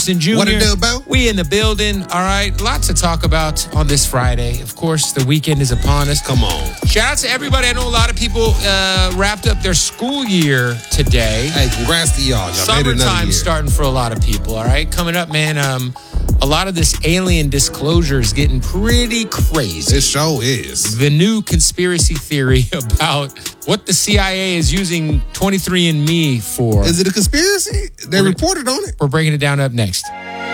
Jr. What it do, Bo? We in the building. All right. Lots to talk about on this Friday. Of course, the weekend is upon us. Come on. Shout out to everybody. I know a lot of people wrapped up their school year today. Hey, congrats to y'all. Y'all made it another Summertime year. starting for a lot of people. All right. Coming up, man. A lot of this alien disclosure is getting pretty crazy. This show is. The new conspiracy theory about what the CIA is using 23andMe for. Is it a conspiracy? They reported on it. We're breaking it down up next.